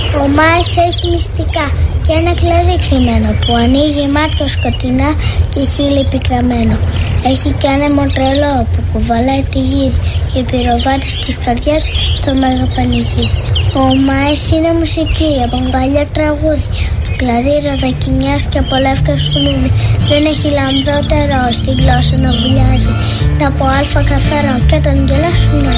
Ο Μάης έχει μυστικά και ένα κλαδί κρυμμένο που ανοίγει μάτια σκοτεινά και χείλη πικραμένο. Έχει και ένα μοντρελό που κουβαλάει τη γύρι και πυροβάτης της καρδιάς στο μέγα πανηγύρι. Ο Μάης είναι μουσική από παλιό τραγούδι, κλαδί ροδακινιάς και από λεύκα σουλούμι. Δεν έχει λαμδότερο στη γλώσσα να βουλιάζει, είναι από αλφα καθαρό και όταν γελά σου μοιάζει.